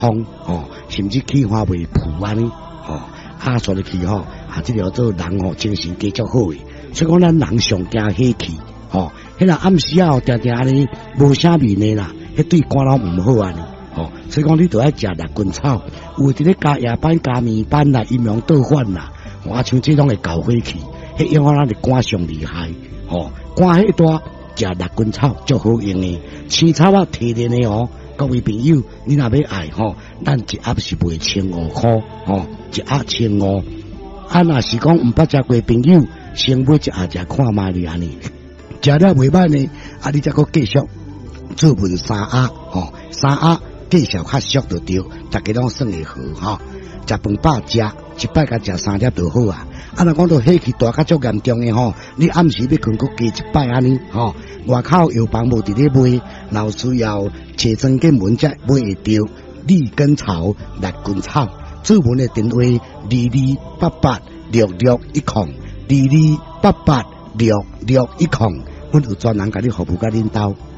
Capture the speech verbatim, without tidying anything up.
风哦，甚至起花未蒲安尼哦，啊，所以去吼啊，这条做人吼精神加足好诶，所以讲咱人上惊喜气哦，迄个暗时啊，定定安尼无啥面诶啦，迄对肝脑毋好安尼哦，所以讲你都爱食六根草，有伫咧加夜班加面班啦，阴阳倒反啦，我像这种会搞火气，迄影响咱的肝上厉害哦，肝迄大食六根草足好用诶，青草啊提炼诶哦。各位朋友，你若要爱吼，咱一盒是卖千五块吼，一盒千五。啊，若是讲毋捌食过朋友，先买一盒食看卖哩安尼，食了袂歹呢，啊，你再搁继续做文三盒吼，三盒继续较俗就对，大家拢算会好吼。食饭饱食，一摆甲食三粒就好啊。啊，若讲到火气大较足严重诶吼，你暗时要困，搁加一摆安尼吼。外口药房无伫咧卖，若有需要找专进门才买会到。利根草、六根草，注文的电话二二八八六六一空，二二八八六六一空，阮有专人甲你服务甲恁兜。